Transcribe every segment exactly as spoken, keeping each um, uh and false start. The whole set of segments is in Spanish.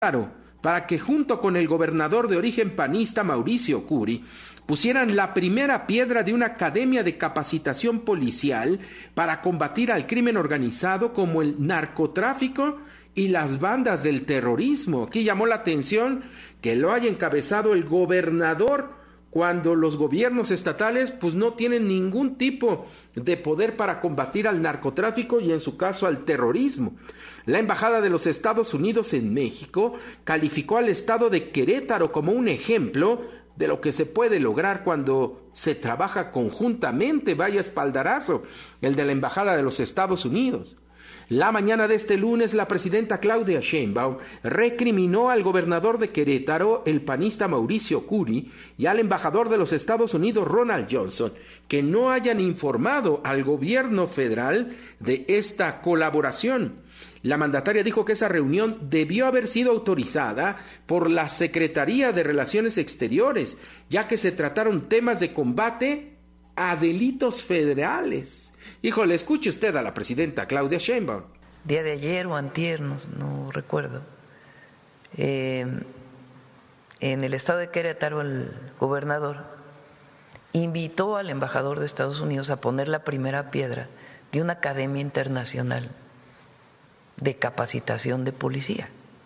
para que junto con el gobernador de origen panista Mauricio Curi pusieran la primera piedra de una academia de capacitación policial para combatir al crimen organizado como el narcotráfico y las bandas del terrorismo. Aquí llamó la atención que lo haya encabezado el gobernador cuando los gobiernos estatales pues no tienen ningún tipo de poder para combatir al narcotráfico y en su caso al terrorismo. La Embajada de los Estados Unidos en México calificó al estado de Querétaro como un ejemplo de lo que se puede lograr cuando se trabaja conjuntamente. Vaya espaldarazo el de la Embajada de los Estados Unidos. La mañana de este lunes, la presidenta Claudia Sheinbaum recriminó al gobernador de Querétaro, el panista Mauricio Curi, y al embajador de los Estados Unidos, Ronald Johnson, que no hayan informado al gobierno federal de esta colaboración. La mandataria dijo que esa reunión debió haber sido autorizada por la Secretaría de Relaciones Exteriores, ya que se trataron temas de combate a delitos federales. Híjole, escuche usted a la presidenta Claudia Sheinbaum. Día de ayer o antier, no, no recuerdo, eh, en el estado de Querétaro el gobernador invitó al embajador de Estados Unidos a poner la primera piedra de una academia internacional de capacitación de policía.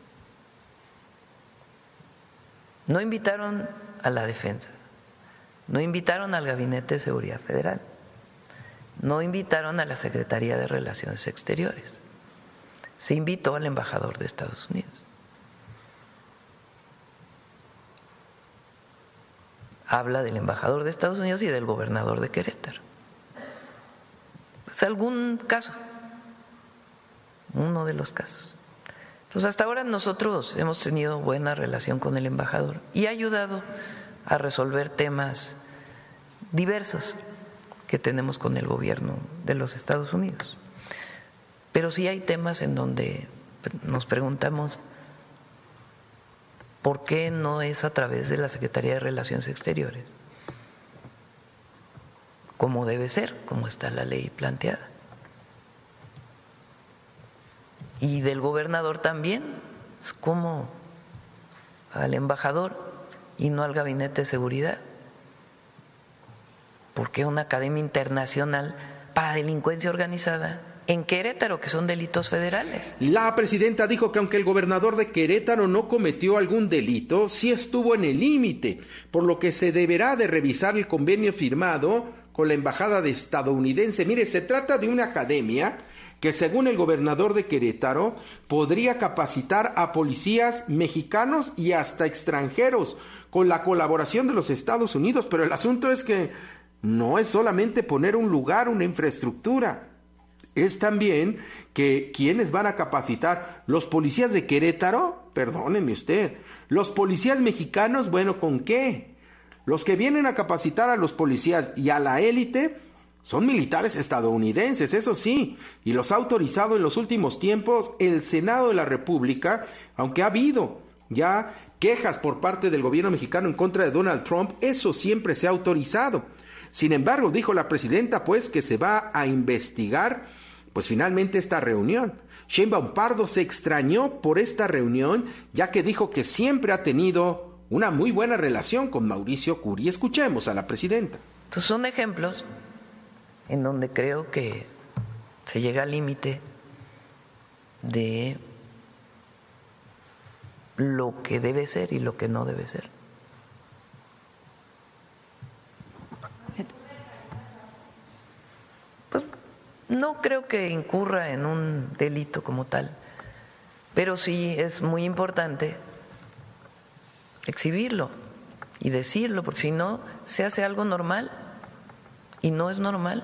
No invitaron a la defensa, no invitaron al Gabinete de Seguridad Federal, no invitaron a la Secretaría de Relaciones Exteriores, se invitó al embajador de Estados Unidos. Habla del embajador de Estados Unidos y del gobernador de Querétaro. Es algún caso, uno de los casos. Entonces, hasta ahora nosotros hemos tenido buena relación con el embajador y ha ayudado a resolver temas diversos que tenemos con el gobierno de los Estados Unidos. Pero sí hay temas en donde nos preguntamos por qué no es a través de la Secretaría de Relaciones Exteriores, como debe ser, como está la ley planteada. Y del gobernador también, como al embajador y no al Gabinete de Seguridad. ¿Por qué una academia internacional para delincuencia organizada en Querétaro, que son delitos federales? La presidenta dijo que aunque el gobernador de Querétaro no cometió algún delito, sí estuvo en el límite, por lo que se deberá de revisar el convenio firmado con la embajada de estadounidense. Mire, se trata de una academia que según el gobernador de Querétaro podría capacitar a policías mexicanos y hasta extranjeros con la colaboración de los Estados Unidos, pero el asunto es que no es solamente poner un lugar, una infraestructura, es también que quienes van a capacitar, los policías de Querétaro, perdóneme usted, los policías mexicanos, bueno, ¿con qué? Los que vienen a capacitar a los policías y a la élite son militares estadounidenses, eso sí, y los ha autorizado en los últimos tiempos el Senado de la República, aunque ha habido ya quejas por parte del gobierno mexicano en contra de Donald Trump, eso siempre se ha autorizado. Sin embargo, dijo la presidenta, pues, que se va a investigar, pues, finalmente esta reunión. Sheinbaum Pardo se extrañó por esta reunión, ya que dijo que siempre ha tenido una muy buena relación con Mauricio Curi. Escuchemos a la presidenta. Entonces, son ejemplos en donde creo que se llega al límite de lo que debe ser y lo que no debe ser. Pues no creo que incurra en un delito como tal, pero sí es muy importante exhibirlo y decirlo, porque si no se hace algo normal y no es normal.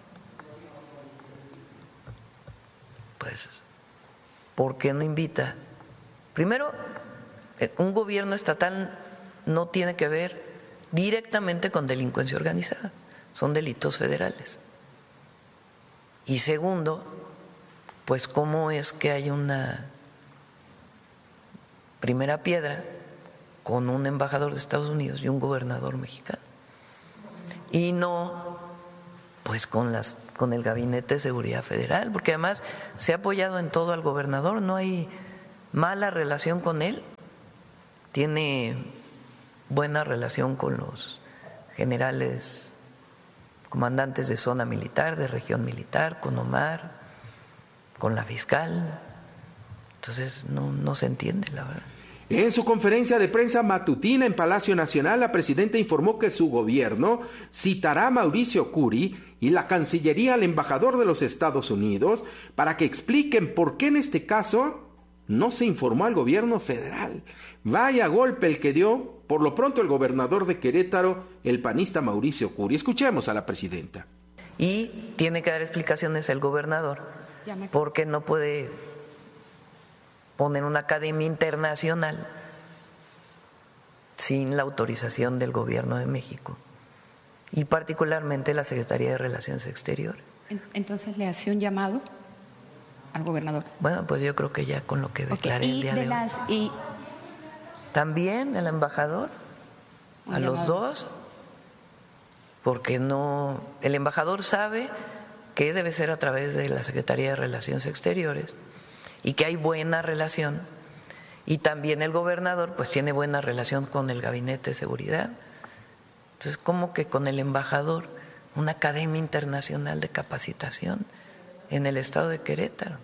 Pues, ¿por qué no invita? Primero, un gobierno estatal no tiene que ver directamente con delincuencia organizada, son delitos federales. Y segundo, pues cómo es que hay una primera piedra con un embajador de Estados Unidos y un gobernador mexicano, y no pues con las con el Gabinete de Seguridad Federal, porque además se ha apoyado en todo al gobernador, no hay mala relación con él, tiene buena relación con los generales comandantes de zona militar, de región militar, con Omar, con la fiscal. Entonces no, no se entiende, la verdad. En su conferencia de prensa matutina en Palacio Nacional, la presidenta informó que su gobierno citará a Mauricio Curi y la Cancillería al embajador de los Estados Unidos para que expliquen por qué en este caso no se informó al gobierno federal. Vaya golpe el que dio, por lo pronto, el gobernador de Querétaro, el panista Mauricio Curi. Escuchemos a la presidenta. Y tiene que dar explicaciones el gobernador, porque no puede poner una academia internacional sin la autorización del gobierno de México y particularmente la Secretaría de Relaciones Exteriores. Entonces, ¿le hace un llamado al gobernador? Bueno, pues yo creo que ya con lo que declaré okay. el día de, de las, hoy. Y... También el embajador, a llamado. Los dos, porque no, el embajador sabe que debe ser a través de la Secretaría de Relaciones Exteriores y que hay buena relación, y también el gobernador pues tiene buena relación con el Gabinete de Seguridad. Entonces, ¿cómo que con el embajador una academia internacional de capacitación en el estado de Querétaro?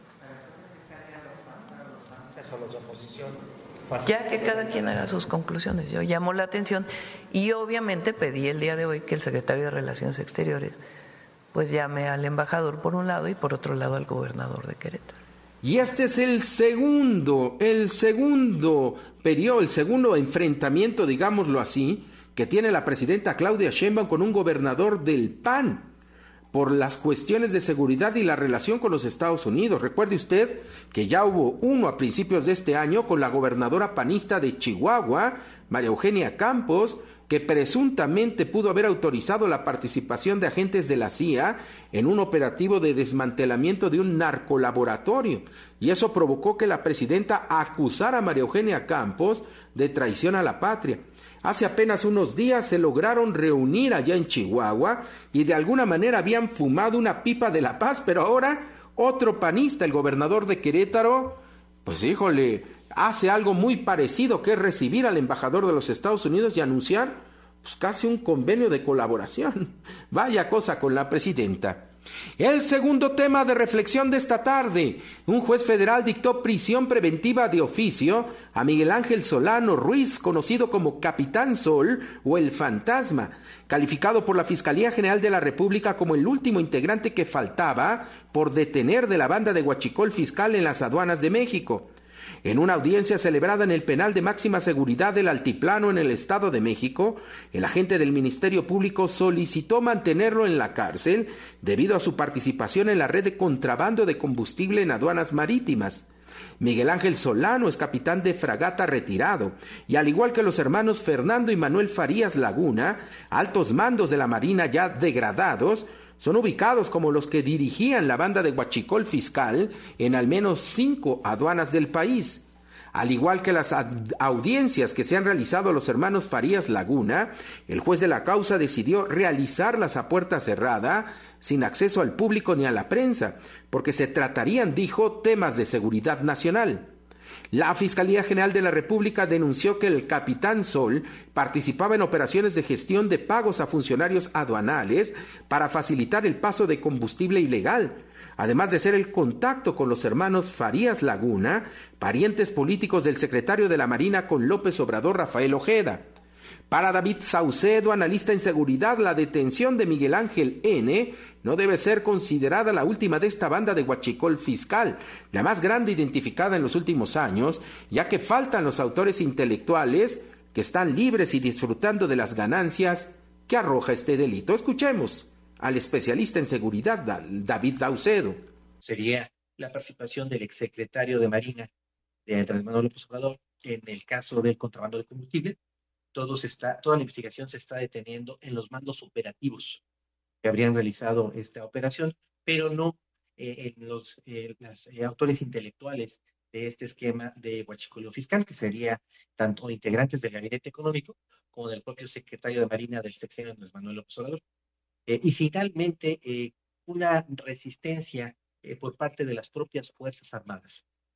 Ya que cada quien haga sus conclusiones. Yo llamo la atención y obviamente pedí el día de hoy que el secretario de Relaciones Exteriores pues llame al embajador por un lado y por otro lado al gobernador de Querétaro. Y este es el segundo, el segundo periodo, el segundo enfrentamiento, digámoslo así, que tiene la presidenta Claudia Sheinbaum con un gobernador del P A N por las cuestiones de seguridad y la relación con los Estados Unidos. Recuerde usted que ya hubo uno a principios de este año con la gobernadora panista de Chihuahua, María Eugenia Campos, que presuntamente pudo haber autorizado la participación de agentes de la C I A en un operativo de desmantelamiento de un narcolaboratorio, y eso provocó que la presidenta acusara a María Eugenia Campos de traición a la patria. Hace apenas unos días se lograron reunir allá en Chihuahua y de alguna manera habían fumado una pipa de la paz, pero ahora otro panista, el gobernador de Querétaro, pues híjole, hace algo muy parecido, que es recibir al embajador de los Estados Unidos y anunciar pues casi un convenio de colaboración. Vaya cosa con la presidenta. El segundo tema de reflexión de esta tarde: un juez federal dictó prisión preventiva de oficio a Miguel Ángel Solano Ruiz, conocido como Capitán Sol o el Fantasma, calificado por la Fiscalía General de la República como el último integrante que faltaba por detener de la banda de huachicol fiscal en las aduanas de México. En una audiencia celebrada en el penal de máxima seguridad del Altiplano en el Estado de México, el agente del Ministerio Público solicitó mantenerlo en la cárcel debido a su participación en la red de contrabando de combustible en aduanas marítimas. Miguel Ángel Solano es capitán de fragata retirado y, al igual que los hermanos Fernando y Manuel Farías Laguna, altos mandos de la Marina ya degradados, son ubicados como los que dirigían la banda de huachicol fiscal en al menos cinco aduanas del país. Al igual que las audiencias que se han realizado a los hermanos Farías Laguna, el juez de la causa decidió realizarlas a puerta cerrada, sin acceso al público ni a la prensa, porque se tratarían, dijo, temas de seguridad nacional. La Fiscalía General de la República denunció que el Capitán Sol participaba en operaciones de gestión de pagos a funcionarios aduanales para facilitar el paso de combustible ilegal, además de ser el contacto con los hermanos Farías Laguna, parientes políticos del secretario de la Marina con López Obrador, Rafael Ojeda. Para David Saucedo, analista en seguridad, la detención de Miguel Ángel N. no debe ser considerada la última de esta banda de huachicol fiscal, la más grande identificada en los últimos años, ya que faltan los autores intelectuales que están libres y disfrutando de las ganancias que arroja este delito. Escuchemos al especialista en seguridad, David Saucedo. Sería la participación del exsecretario de Marina, de Andrés Manuel López Obrador, en el caso del contrabando de combustible. Todo se está, toda la investigación se está deteniendo en los mandos operativos que habrían realizado esta operación, pero no eh, en los eh, las, eh, autores intelectuales de este esquema de huachicoleo fiscal, que sería tanto integrantes del gabinete económico como del propio secretario de Marina del sexenio Andrés Manuel López Obrador. Eh, y finalmente, eh, una resistencia eh, por parte de las propias Fuerzas Armadas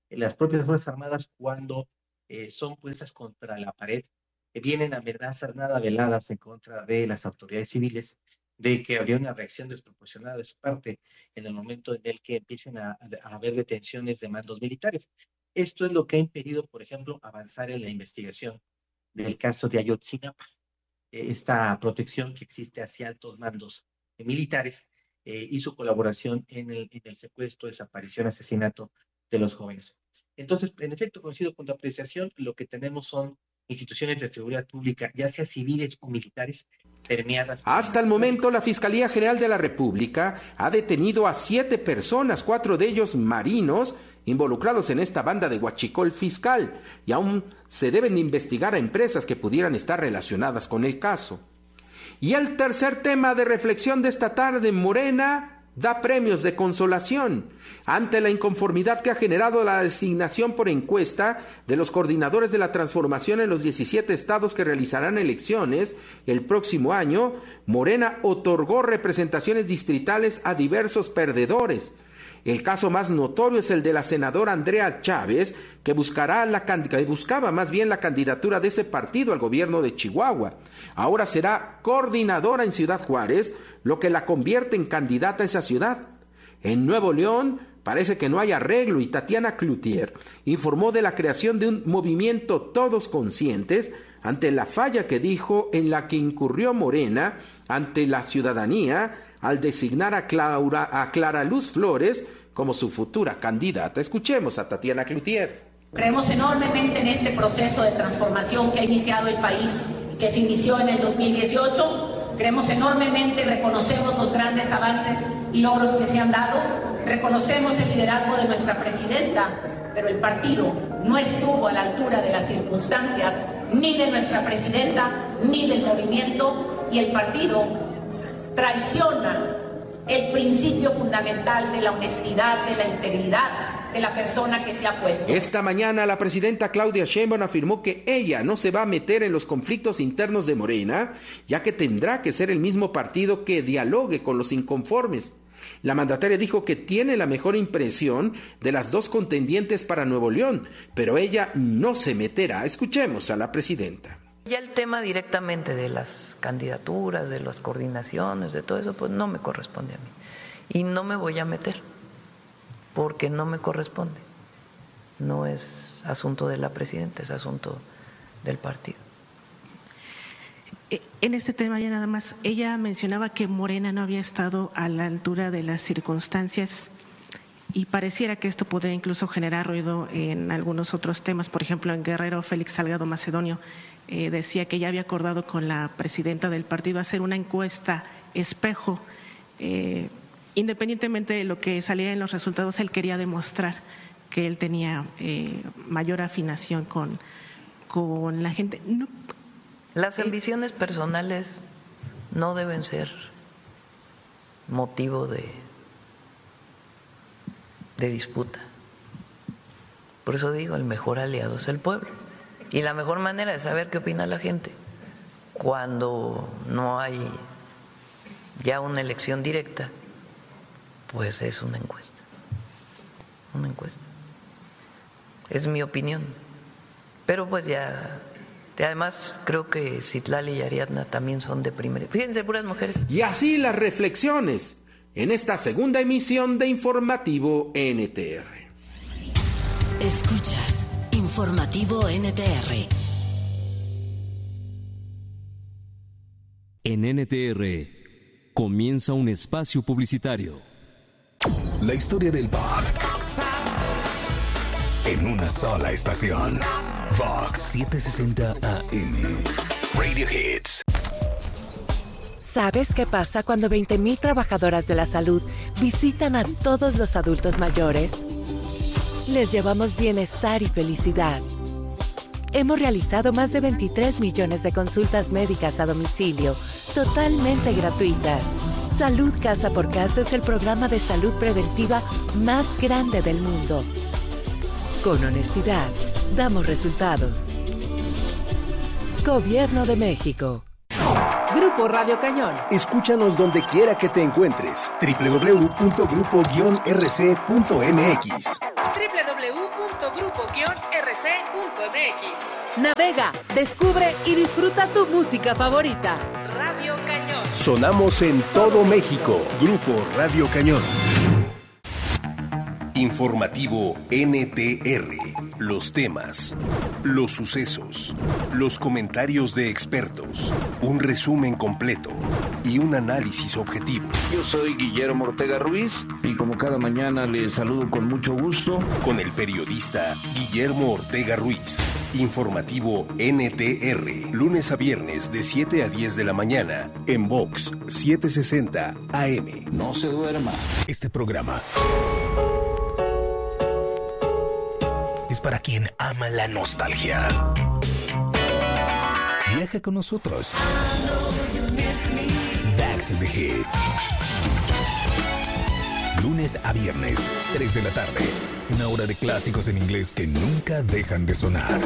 las propias Fuerzas Armadas cuando eh, son puestas contra la pared, eh, vienen amenazas nada veladas en contra de las autoridades civiles, de que habría una reacción desproporcionada de su parte en el momento en el que empiecen a, a haber detenciones de mandos militares. Esto es lo que ha impedido, por ejemplo, avanzar en la investigación del caso de Ayotzinapa, eh, esta protección que existe hacia altos mandos eh, militares eh, y su colaboración en el, en el secuestro, desaparición, asesinato de los jóvenes. Entonces, en efecto, coincido con tu apreciación, lo que tenemos son instituciones de seguridad pública, ya sea civiles o militares, permeadas. Hasta el momento, la Fiscalía General de la República ha detenido a siete personas, cuatro de ellos marinos, involucrados en esta banda de huachicol fiscal, y aún se deben investigar a empresas que pudieran estar relacionadas con el caso. Y el tercer tema de reflexión de esta tarde, Morena da premios de consolación ante la inconformidad que ha generado la designación por encuesta de los coordinadores de la transformación en los diecisiete estados que realizarán elecciones el próximo año. Morena otorgó representaciones distritales a diversos perdedores. El caso más notorio es el de la senadora Andrea Chávez, que buscará la que buscaba más bien la candidatura de ese partido al gobierno de Chihuahua. Ahora será coordinadora en Ciudad Juárez, lo que la convierte en candidata a esa ciudad. En Nuevo León parece que no hay arreglo y Tatiana Cloutier informó de la creación de un movimiento Todos Conscientes ante la falla que dijo en la que incurrió Morena ante la ciudadanía al designar a, Claura, a Clara Luz Flores como su futura candidata. Escuchemos a Tatiana Cloutier. Creemos enormemente en este proceso de transformación que ha iniciado el país, que se inició en el dos mil dieciocho. Creemos enormemente, reconocemos los grandes avances y logros que se han dado, reconocemos el liderazgo de nuestra presidenta, pero el partido no estuvo a la altura de las circunstancias, ni de nuestra presidenta, ni del movimiento, y el partido traiciona el principio fundamental de la honestidad, de la integridad de la persona que se ha puesto. Esta mañana la presidenta Claudia Sheinbaum afirmó que ella no se va a meter en los conflictos internos de Morena, ya que tendrá que ser el mismo partido que dialogue con los inconformes. La mandataria dijo que tiene la mejor impresión de las dos contendientes para Nuevo León, pero ella no se meterá. Escuchemos a la presidenta. Ya el tema directamente de las candidaturas, de las coordinaciones, de todo eso, pues no me corresponde a mí. Y no me voy a meter, porque no me corresponde. No es asunto de la presidenta, es asunto del partido. En este tema ya nada más, ella mencionaba que Morena no había estado a la altura de las circunstancias y pareciera que esto podría incluso generar ruido en algunos otros temas. Por ejemplo, en Guerrero, Félix Salgado Macedonio eh, decía que ya había acordado con la presidenta del partido hacer una encuesta espejo. Eh, independientemente de lo que saliera en los resultados, él quería demostrar que él tenía eh, mayor afinación con, con la gente. No, Las ambiciones personales no deben ser motivo de, de disputa. Por eso digo, el mejor aliado es el pueblo. Y la mejor manera de saber qué opina la gente, cuando no hay ya una elección directa, pues es una encuesta. Una encuesta. Es mi opinión. Pero pues ya... Y además, creo que Citlali y Ariadna también son de primera. Fíjense, puras mujeres. Y así las reflexiones en esta segunda emisión de Informativo N T R. Escuchas Informativo N T R. En N T R comienza un espacio publicitario. La historia del pop en una sola estación. Vox setecientos sesenta A M. Radio Hits. ¿Sabes qué pasa cuando veinte mil trabajadoras de la salud visitan a todos los adultos mayores? Les llevamos bienestar y felicidad. Hemos realizado más de veintitrés millones de consultas médicas a domicilio, totalmente gratuitas. Salud Casa por Casa es el programa de salud preventiva más grande del mundo. Con honestidad, damos resultados. Gobierno de México. Grupo Radio Cañón. Escúchanos donde quiera que te encuentres. doble u doble u doble u punto grupo guion r c punto m x. doble u doble u doble u punto grupo R C punto M X. Navega, descubre y disfruta tu música favorita. Radio Cañón. Sonamos en todo México. Grupo Radio Cañón. Informativo N T R. Los temas, los sucesos, los comentarios de expertos, un resumen completo y un análisis objetivo. Yo soy Guillermo Ortega Ruiz y como cada mañana les saludo con mucho gusto. Con el periodista Guillermo Ortega Ruiz. Informativo N T R. Lunes a viernes de siete a diez de la mañana en Vox setecientos sesenta A M. No se duerma. Este programa es para quien ama la nostalgia. Viaja con nosotros. Back to the Hits. Lunes a viernes, tres de la tarde. Una hora de clásicos en inglés que nunca dejan de sonar.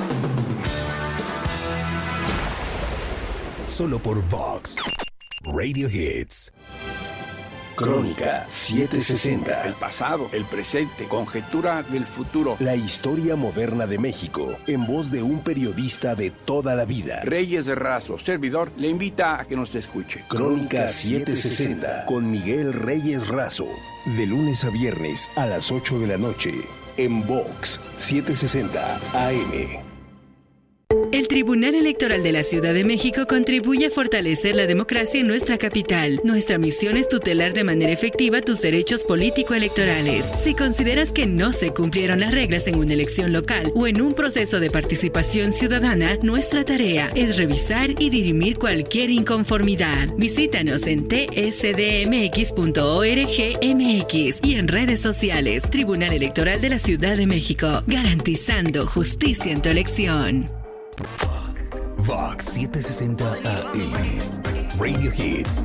Solo por Vox Radio Hits. Crónica setecientos sesenta. El pasado, el presente, conjetura del futuro. La historia moderna de México, en voz de un periodista de toda la vida. Reyes Razo, servidor, le invita a que nos escuche. Crónica setecientos sesenta, con Miguel Reyes Razo. De lunes a viernes a las ocho de la noche, en Vox setecientos sesenta A M. El Tribunal Electoral de la Ciudad de México contribuye a fortalecer la democracia en nuestra capital. Nuestra misión es tutelar de manera efectiva tus derechos político-electorales. Si consideras que no se cumplieron las reglas en una elección local o en un proceso de participación ciudadana, nuestra tarea es revisar y dirimir cualquier inconformidad. Visítanos en t s d m x punto org m x y en redes sociales. Tribunal Electoral de la Ciudad de México, garantizando justicia en tu elección. Vox setecientos sesenta A M. Radio Hits.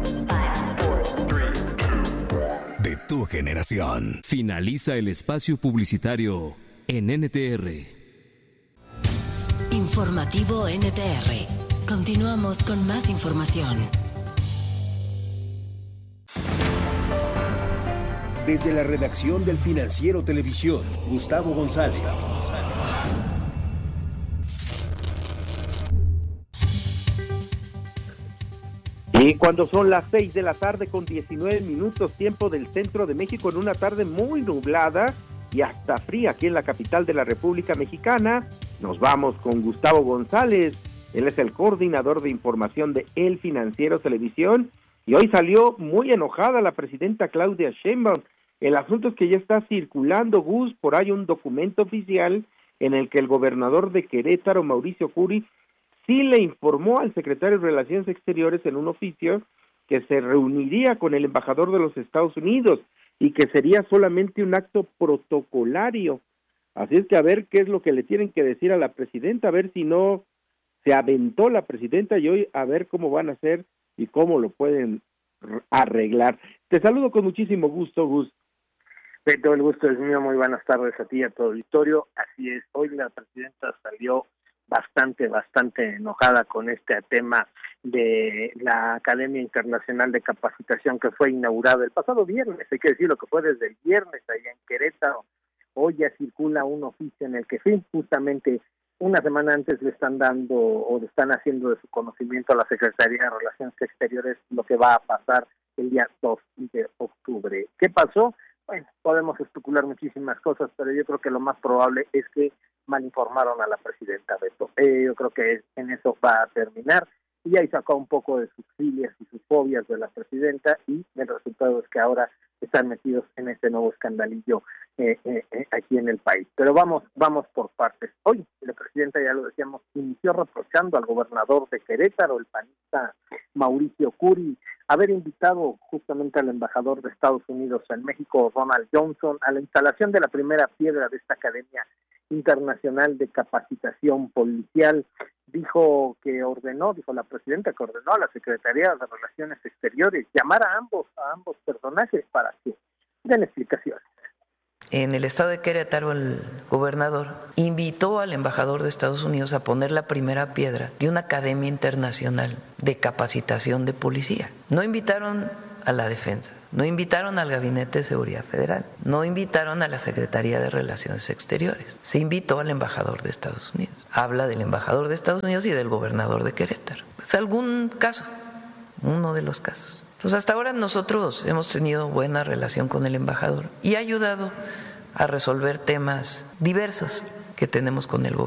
De tu generación. Finaliza el espacio publicitario en N T R. Informativo N T R. Continuamos con más información. Desde la redacción del Financiero Televisión, Gustavo González. Y cuando son las seis de la tarde con diecinueve minutos, tiempo del centro de México, en una tarde muy nublada y hasta fría aquí en la capital de la República Mexicana, nos vamos con Gustavo González. Él es el coordinador de información de El Financiero Televisión y hoy salió muy enojada la presidenta Claudia Sheinbaum. El asunto es que ya está circulando, Gus, por ahí un documento oficial en el que el gobernador de Querétaro, Mauricio Curi, sí le informó al secretario de Relaciones Exteriores en un oficio que se reuniría con el embajador de los Estados Unidos y que sería solamente un acto protocolario. Así es que a ver qué es lo que le tienen que decir a la presidenta, a ver si no se aventó la presidenta y hoy a ver cómo van a hacer y cómo lo pueden arreglar. Te saludo con muchísimo gusto, Gus. Beto, el gusto es mío. Muy buenas tardes a ti y a todo el auditorio. Así es, hoy la presidenta salió bastante, bastante enojada con este tema de la Academia Internacional de Capacitación que fue inaugurada el pasado viernes, hay que decirlo que fue desde el viernes allá en Querétaro. Hoy ya circula un oficio en el que sí, justamente una semana antes le están dando o le están haciendo de su conocimiento a la Secretaría de Relaciones Exteriores lo que va a pasar el día dos de octubre. ¿Qué pasó? Bueno, podemos especular muchísimas cosas, pero yo creo que lo más probable es que mal informaron a la presidenta Beto. Eh, yo creo que en eso va a terminar. Y ahí sacó un poco de sus filias y sus fobias de la presidenta y el resultado es que ahora están metidos en este nuevo escandalillo eh, eh, eh, aquí en el país. Pero vamos vamos por partes. Hoy la presidenta, ya lo decíamos, inició reprochando al gobernador de Querétaro, el panista Mauricio Curi, haber invitado justamente al embajador de Estados Unidos en México, Ronald Johnson, a la instalación de la primera piedra de esta Academia Internacional de Capacitación Policial. Dijo que ordenó, dijo la presidenta que ordenó a la Secretaría de Relaciones Exteriores llamar a ambos, a ambos personajes para que den explicaciones. En el estado de Querétaro, el gobernador invitó al embajador de Estados Unidos a poner la primera piedra de una academia internacional de capacitación de policía. No invitaron a la defensa, No invitaron al Gabinete de Seguridad Federal, no invitaron a la Secretaría de Relaciones Exteriores, se invitó al embajador de Estados Unidos. Habla del embajador de Estados Unidos y del gobernador de Querétaro. Es algún caso, uno de los casos. Entonces, hasta ahora nosotros hemos tenido buena relación con el embajador y ha ayudado a resolver temas diversos que tenemos con el gobierno.